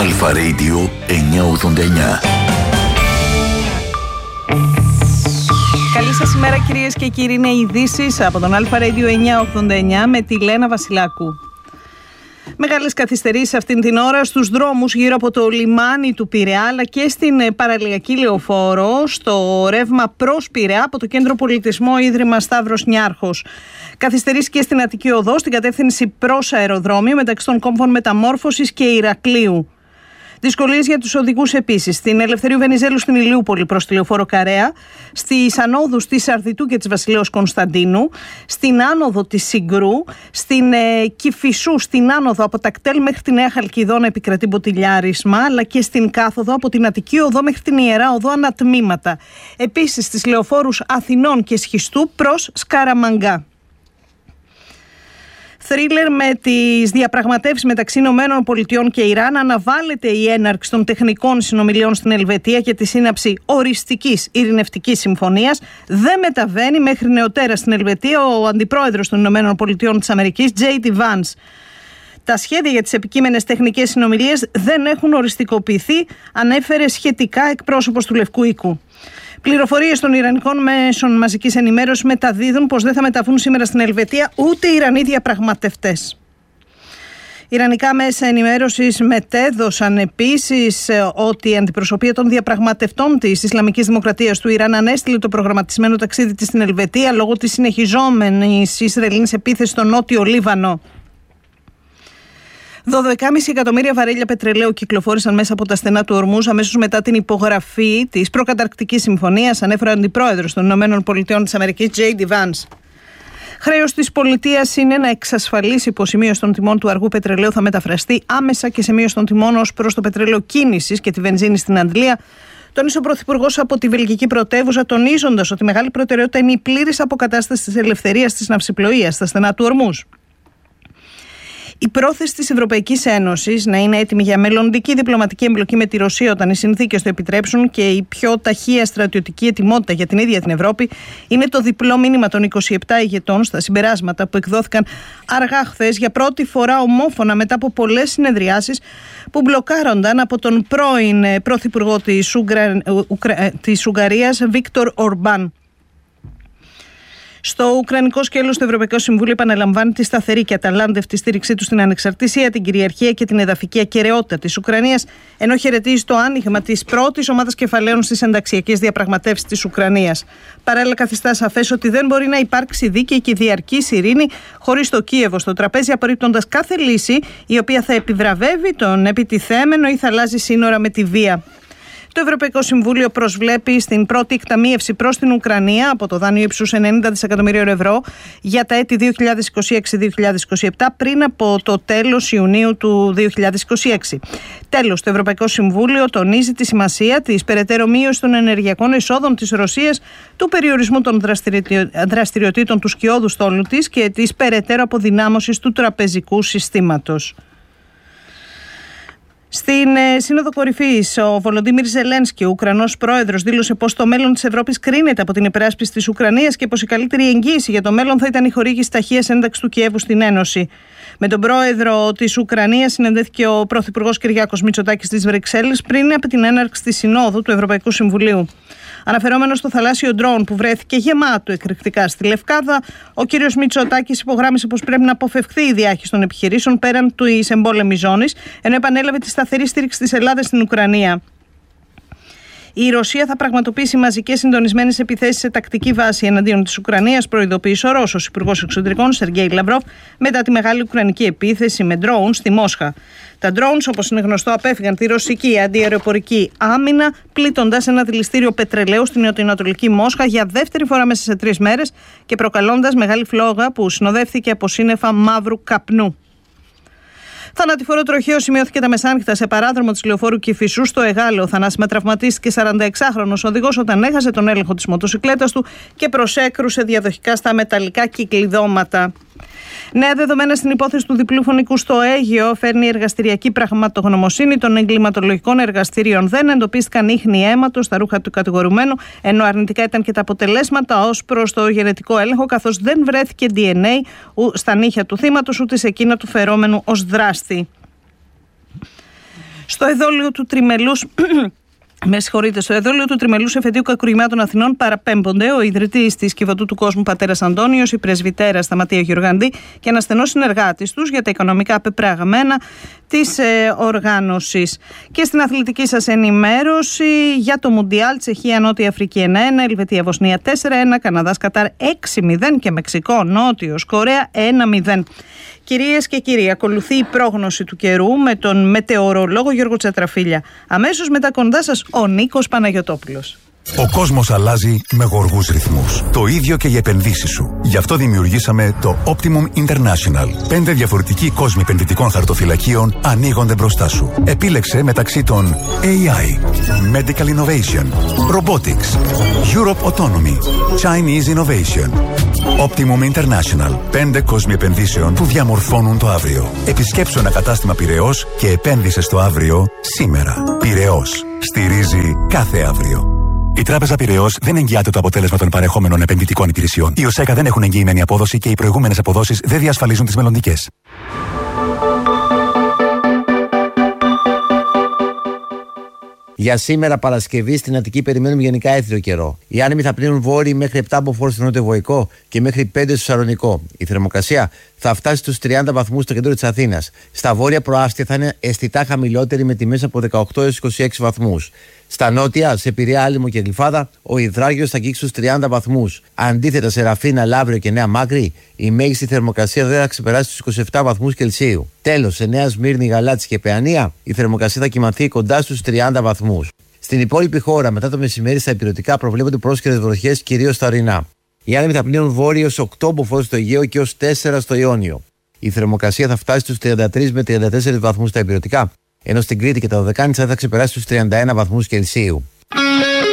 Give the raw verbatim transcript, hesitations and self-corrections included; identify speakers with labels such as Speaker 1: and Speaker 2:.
Speaker 1: Αλφα Radio εννιακόσια ογδόντα εννιά.
Speaker 2: Καλή σας ημέρα κυρίες και κύριοι, είναι οι ειδήσεις από τον Αλφα Radio εννιακόσια ογδόντα εννιά με τη Λένα Βασιλάκου. Μεγάλες καθυστερήσεις αυτήν την ώρα στους δρόμους γύρω από το λιμάνι του Πειραιά αλλά και στην παραλιακή λεωφόρο στο ρεύμα προς Πειραιά από το Κέντρο Πολιτισμό Ίδρυμα Σταύρος Νιάρχος. Καθυστερήσεις και στην Αττική Οδό στην κατεύθυνση προς αεροδρόμιο μεταξύ των κόμβων Μεταμόρφωσης και Ηρακλείου. Δυσκολίες για τους οδηγούς επίσης στην Ελευθερίου Βενιζέλου στην Ηλιούπολη προς τη λεωφόρο Καρέα, στις ανόδους της Αρδιτού και της Βασιλέως Κωνσταντίνου, στην άνοδο της Συγκρού, στην ε, Κηφισού, στην άνοδο από τα κτέλ μέχρι τη Νέα Χαλκιδόνα επικρατεί μποτιλιάρισμα, αλλά και στην κάθοδο από την Αττική Οδό μέχρι την Ιερά Οδό ανατμήματα. Επίσης στις λεωφόρους Αθηνών και Σχιστού προς Σκαραμαγκά. Θρίλερ με τις διαπραγματεύσεις μεταξύ Ηνωμένων Πολιτειών και Ιράν, αναβάλλεται η έναρξη των τεχνικών συνομιλιών στην Ελβετία για τη σύναψη οριστικής ειρηνευτικής συμφωνίας. Δεν μεταβαίνει μέχρι νεοτέρα στην Ελβετία ο αντιπρόεδρος των Ηνωμένων Πολιτειών της Αμερικής, τζέι ντι Vance. Τα σχέδια για τις επικείμενες τεχνικές συνομιλίες δεν έχουν οριστικοποιηθεί, ανέφερε σχετικά εκπρόσωπος του Λευκού Οίκου. Πληροφορίες των Ιρανικών μέσων μαζικής ενημέρωσης μεταδίδουν πως δεν θα μεταβούν σήμερα στην Ελβετία ούτε οι Ιρανοί διαπραγματευτές. Ιρανικά μέσα ενημέρωσης μετέδωσαν επίσης ότι η αντιπροσωπεία των διαπραγματευτών της Ισλαμικής Δημοκρατίας του Ιράν ανέστειλε το προγραμματισμένο ταξίδι της στην Ελβετία λόγω της συνεχιζόμενης Ισραηλινής επίθεσης στο νότιο Λίβανο. δώδεκα κόμμα πέντε εκατομμύρια βαρέλια πετρελαίου κυκλοφόρησαν μέσα από τα στενά του Ορμούζ αμέσως μετά την υπογραφή της προκαταρκτικής συμφωνίας, ανέφερε ο αντιπρόεδρος των Ηνωμένων Πολιτειών της Αμερικής, τζέι ντι Vance. Χρέος της πολιτείας είναι να εξασφαλίσει πως η μείωση των τιμών του αργού πετρελαίου θα μεταφραστεί άμεσα και σε μείωση των τιμών ως προς το πετρέλαιο κίνησης και τη βενζίνη στην Αντλία. Τόνισε ο Πρωθυπουργός από τη βελγική πρωτεύουσα, τονίζοντας ότι μεγάλη προτεραιότητα είναι η πλήρης αποκατάσταση της ελευθερίας της ναυσιπλοείας στα στενά του Ορμούζ. Η πρόθεση της Ευρωπαϊκής Ένωσης να είναι έτοιμη για μελλοντική διπλωματική εμπλοκή με τη Ρωσία όταν οι συνθήκες το επιτρέψουν και η πιο ταχεία στρατιωτική ετοιμότητα για την ίδια την Ευρώπη είναι το διπλό μήνυμα των είκοσι επτά ηγετών στα συμπεράσματα που εκδόθηκαν αργά χθες για πρώτη φορά ομόφωνα μετά από πολλές συνεδριάσεις που μπλοκάρονταν από τον πρώην πρωθυπουργό της, Ουγγρα... της Ουγγαρίας Βίκτορ Ορμπάν. Στο Ουκρανικό σκέλος, το Ευρωπαϊκό Συμβούλιο επαναλαμβάνει τη σταθερή και αταλάντευτη στήριξή του στην ανεξαρτησία, την κυριαρχία και την εδαφική ακεραιότητα της Ουκρανίας, ενώ χαιρετίζει το άνοιγμα της πρώτης ομάδας κεφαλαίων στις ενταξιακές διαπραγματεύσεις της Ουκρανίας. Παράλληλα, καθιστά σαφές ότι δεν μπορεί να υπάρξει δίκαιη και διαρκής ειρήνη χωρίς το Κίεβο στο τραπέζι, απορρίπτοντας κάθε λύση η οποία θα επιβραβεύει τον επιτιθέμενο ή θα αλλάζει σύνορα με τη βία. Το Ευρωπαϊκό Συμβούλιο προσβλέπει στην πρώτη εκταμείευση προς την Ουκρανία από το δάνειο ύψους ενενήντα δισεκατομμυρίων ευρώ για τα έτη δύο χιλιάδες είκοσι έξι δύο χιλιάδες είκοσι επτά πριν από το τέλος Ιουνίου του δύο χιλιάδες είκοσι έξι. Τέλος, το Ευρωπαϊκό Συμβούλιο τονίζει τη σημασία της περαιτέρω μείωσης των ενεργειακών εισόδων της Ρωσίας, του περιορισμού των δραστηριοτήτων του σκιώδου στόλου της και της περαιτέρω αποδυνάμωσης του τραπεζικού συστήματος. Στην ε, Σύνοδο Κορυφής, ο Βολοντίμιρ Ζελένσκι, ο Ουκρανός πρόεδρος, δήλωσε πως το μέλλον της Ευρώπης κρίνεται από την υπεράσπιση της Ουκρανίας και πως η καλύτερη εγγύηση για το μέλλον θα ήταν η χορήγηση ταχείας ένταξης του Κιέβου στην Ένωση. Με τον πρόεδρο της Ουκρανίας συναντήθηκε ο πρωθυπουργός Κυριάκος Μητσοτάκης στις Βρυξέλλες πριν από την έναρξη της Συνόδου του Ευρωπαϊκού Συμβουλίου. Αναφερόμενος στο θαλάσσιο ντρόουν που βρέθηκε γεμάτο εκρηκτικά στη Λευκάδα, ο κ. Μητσοτάκης υπογράμμισε πως πρέπει να αποφευχθεί η διάχυση των επιχειρήσεων πέραν της εμπόλεμης ζώνης, ενώ επανέλαβε τη σταθερή στήριξη της Ελλάδας στην Ουκρανία. Η Ρωσία θα πραγματοποιήσει μαζικές συντονισμένες επιθέσεις σε τακτική βάση εναντίον της Ουκρανίας, προειδοποίησε ο Ρώσος Υπουργός Εξωτερικών Σεργέη Λαυρόφ μετά τη μεγάλη ουκρανική επίθεση με ντρόουν στη Μόσχα. Τα drones, όπως είναι γνωστό, απέφυγαν τη ρωσική αντιαεροπορική άμυνα, πλήττοντας ένα δηληστήριο πετρελαίου στην νοτιοανατολική Μόσχα για δεύτερη φορά μέσα σε τρεις μέρες και προκαλώντας μεγάλη φλόγα που συνοδεύθηκε από σύννεφα μαύρου καπνού. Θανατηφόρο τροχαίο σημειώθηκε τα μεσάνυχτα σε παράδρομο της λεωφόρου Κηφισού στο Εγάλεο. Θανάσιμα τραυματίστηκε σαρανταεξάχρονος οδηγός όταν έχασε τον έλεγχο της μοτοσικλέτας του και προσέκρουσε διαδοχικά στα μεταλλικά κυκλειδώματα. Νέα δεδομένα στην υπόθεση του διπλού φωνικού στο Αίγαιο φέρνει η εργαστηριακή πραγματογνωμοσύνη των εγκληματολογικών εργαστήριων. Δεν εντοπίστηκαν ίχνη αίματος στα ρούχα του κατηγορουμένου, ενώ αρνητικά ήταν και τα αποτελέσματα ως προς το γενετικό έλεγχο, καθώς δεν βρέθηκε ντι εν έι στα νύχια του θύματος ούτε σε εκείνα του φερόμενου ως δράστη. Στο εδόλιο του τριμελούς. Με συγχωρείτε, στο εδόλιο του Τριμελούς Εφετείου Κακουργημάτων Αθηνών παραπέμπονται ο ιδρυτής της Κιβωτού του Κόσμου Πατέρας Αντώνιος, η πρεσβυτέρα Σταματία Γεωργαντή και ένα στενό συνεργάτης τους για τα οικονομικά πεπραγμένα της ε, οργάνωσης. Και στην αθλητική σας ενημέρωση για το Μουντιάλ, Τσεχία Νότια Αφρική ένα ένα, Ελβετία Βοσνία τέσσερα ένα, Καναδάς Κατάρ έξι μηδέν και Μεξικό Νότιος Κορέα ένα μηδέν. Κυρίες και κύριοι, ακολουθεί η πρόγνωση του καιρού με τον μετεωρολόγο Γιώργο Τσατραφίλια. Αμέσως μετά κοντά σας ο Νίκος Παναγιωτόπουλος.
Speaker 1: Ο κόσμος αλλάζει με γοργούς ρυθμούς. Το ίδιο και οι επενδύσεις σου. Γι' αυτό δημιουργήσαμε το Optimum International. Πέντε διαφορετικοί κόσμοι επενδυτικών χαρτοφυλακίων ανοίγονται μπροστά σου. Επίλεξε μεταξύ των έι άι, Medical Innovation, Robotics, Europe Autonomy, Chinese Innovation. Optimum International. Πέντε κόσμοι επενδύσεων που διαμορφώνουν το αύριο. Επισκέψου ένα κατάστημα Πειραιώς και επένδυσε στο αύριο σήμερα. Πειραιώς. Στηρίζει κάθε αύριο. Η Τράπεζα Πειραιώς δεν εγγυάται το αποτέλεσμα των παρεχόμενων επενδυτικών υπηρεσιών. Οι ΟΣΕΚΑ δεν έχουν εγγυημένη απόδοση και οι προηγούμενες αποδόσεις δεν διασφαλίζουν τις μελλοντικές.
Speaker 3: Για σήμερα Παρασκευή στην Αττική περιμένουμε γενικά έθριο καιρό. Οι άνεμοι θα πλύνουν βόρειοι μέχρι επτά μποφόρ στο νότιο-βορεικό και μέχρι πέντε στο Σαλονικό. Η θερμοκρασία θα φτάσει στους τριάντα βαθμούς στο κέντρο της Αθήνας. Στα βόρεια προάστια θα είναι αισθητά χαμηλότερη με τιμές από δεκαοκτώ έως είκοσι έξι βαθμούς. Στα νότια, σε Πειραιά, Άλυμο και Γλυφάδα, ο υδράγιος θα αγγίξει στους τριάντα βαθμούς. Αντίθετα, σε Ραφίνα, Λαύριο και Νέα Μάκρη, η μέγιστη θερμοκρασία δεν θα ξεπεράσει τους είκοσι επτά βαθμούς Κελσίου. Τέλος, σε Νέα Σμύρνη, Γαλάτσι και Παιανία, η θερμοκρασία θα κυμανθεί κοντά στους τριάντα βαθμούς. Στην υπόλοιπη χώρα, μετά το μεσημέρι, στα υπηρετικά προβλέπονται πρόσκαιρες βροχές, κυρίως στα ορεινά. Οι άνεμοι θα πλύνουν βόρειο ως οκτώ μποφόρ στο Αιγαίο και ως τέσσερα στο Ιόνιο. Η θερμοκρασία θα φτάσει στους τριάντα τρεις με τριάντα τέσσερις βαθμούς στα υπηρετικά, ενώ στην Κρήτη και τα Δωδεκάνησα θα ξεπεράσει τους τριάντα ένα βαθμούς Κελσίου.